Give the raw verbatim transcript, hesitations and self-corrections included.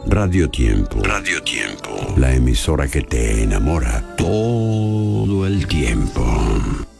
Radio Tiempo. Radio Tiempo. La emisora que te enamora todo el tiempo.